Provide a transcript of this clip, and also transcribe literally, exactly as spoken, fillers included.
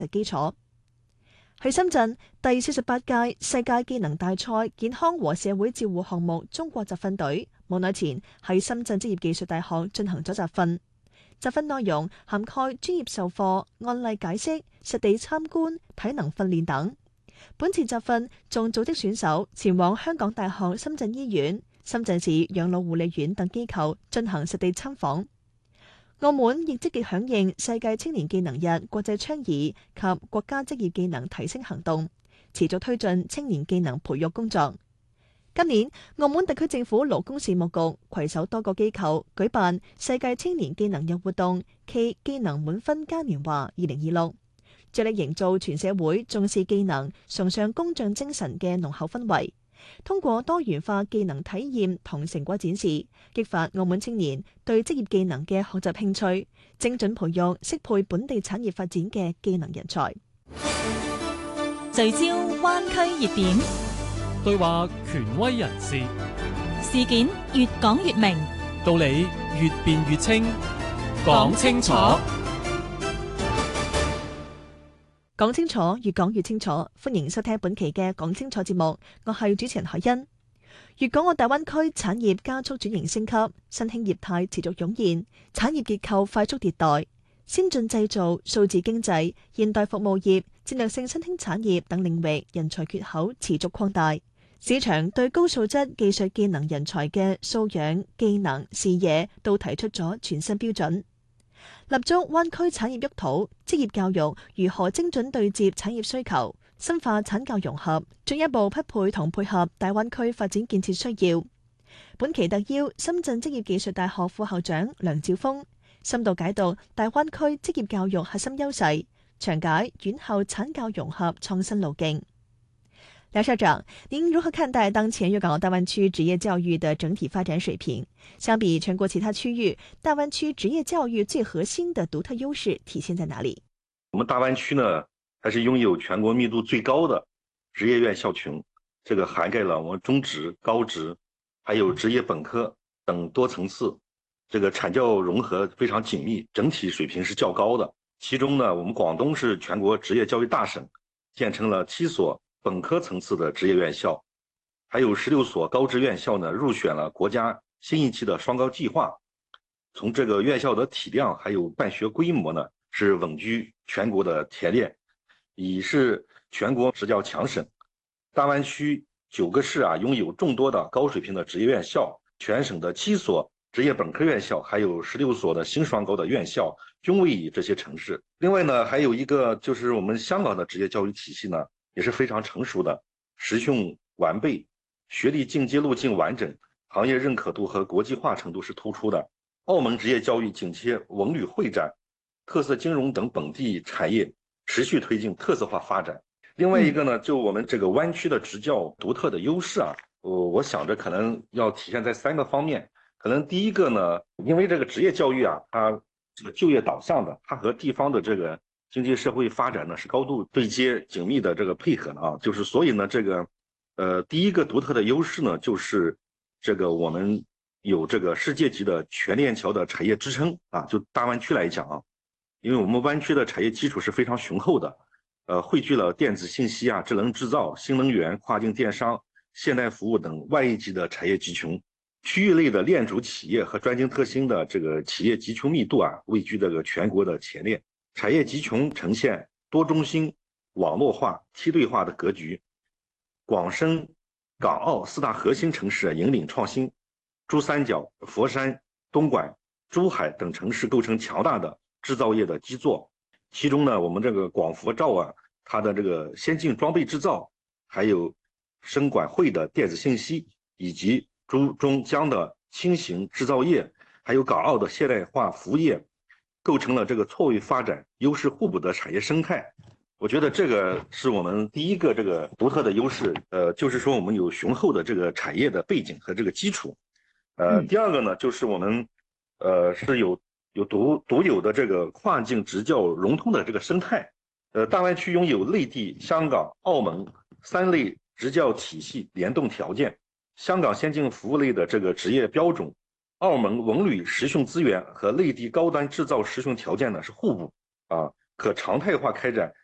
嘅基礎。喺深圳，第四十八屆世界技能大賽健康和社會照護項目中國集訓隊冇耐前喺深圳職業技術大學進行咗集訓。集訓內容涵蓋專業授課、案例解釋、實地參觀、體能訓練等。本次集訓仲組織選手前往香港大學深圳醫院、深圳市養老護理院等機構進行實地參訪。澳門亦積極響應世界青年技能日國際倡議及國家職業技能提升行動，持續推進青年技能培育工作。今年，澳門特區政府勞工事務局攜手多個機構舉辦世界青年技能日活動暨技能滿分嘉年華二零二六，致力營造全社會重視技能、崇尚工匠精神嘅濃厚氛圍。通過多元化技能體驗同成果展示，激發澳門青年對職業技能嘅學習興趣，精準培育適配本地產業發展嘅技能人才。 聚焦灣區熱點， 對話權威人士， 事件越講越明， 道理越辯越清，講清楚。 講清楚，越講越清楚。歡迎收聽本期嘅講清楚節目，我係主持人海欣。粵港澳大灣區產業加速轉型升級，新興業態持續湧現，產業結構快速迭代，先進製造、數字經濟、現代服務業、戰略性新興產業等領域人才缺口持續擴大，市場對高素質技術技能人才嘅素養、技能、視野都提出咗全新標準。立足灣區產業沃土，職業教育如何精準對接產業需求，深化產教融合，進一步匹配同配合大灣區發展建設需要。本期特邀深圳職業技術大學副校長梁兆峰，深度解讀大灣區職業教育核心優勢，詳解院校產教融合創新路徑。梁校長，您如何看待當前粵港澳大灣區職業教育的整體發展水平？相比全國其他區域，大灣區職業教育最核心的獨特優勢體現在哪裡？ 我們大灣區呢，還是擁有全國密度最高的職業院校群，這個涵蓋了我們中職、高職，還有職業本科等多層次，這個產教融合非常緊密，整體水平是較高的。其中呢，我們廣東是全國職業教育大省，建成了七所本科層次的職業院校，還有十六所高職院校呢入選了國家新一期的雙高計劃。從這個院校的體量還有辦學規模呢，是穩居全國的前列，已是全國職教強省。大灣區九個市啊擁有眾多的高水平的職業院校，全省的七所職業本科院校，還有十六所的新雙高的院校均位於這些城市。另外呢，還有一個就是我們香港的職業教育體系呢，也是非常成熟的，實訓完備，學歷進階路徑完整，行業認可度和國際化程度是突出的。澳門職業教育緊貼文旅會展、特色金融等本地產業，持續推進特色化發展。另外一個呢，就我們這個灣區的職教獨特的優勢啊，我我想着可能要體現在三個方面。可能第一個呢，因為這個職業教育啊，它這個就業導向的，它和地方的這個經濟社會發展呢是高度對接緊密的這個配合的啊，就是所以呢這個，呃第一個獨特的優勢呢就是這個我們有這個世界級的全鏈條的產業支撐啊，就大灣區來講啊，因為我們灣區的產業基礎是非常雄厚的，呃匯聚了電子信息啊、智能製造、新能源、跨境電商、現代服務等萬億級的產業集群，區域類的鏈主企業和專精特新的這個企業集群密度啊，位居這個全國的前列。產業集群呈現多中心、網絡化、梯隊化的格局，廣深、港澳四大核心城市引領創新，珠三角、佛山、東莞、珠海等城市構成強大的製造業的基座。其中呢，我們這個廣佛兆啊，它的這個先進裝備製造，還有深廣匯的電子信息，以及珠中江的輕型製造業，還有港澳的現代化服務業，構成了這個錯位發展、優勢互補的產業生態。我覺得這個是我們第一個這個獨特的優勢，呃，就是說我們有雄厚的這個產業的背景和這個基礎。呃，第二個呢，就是我們，呃，是有有獨獨有的這個跨境職教融通的這個生態。呃，大灣區擁有內地、香港、澳門三類職教體系聯動條件，香港先進服務類的這個職業標準，澳門文旅實訓資源和內地高端製造實訓條件呢是互補啊，可常態化開展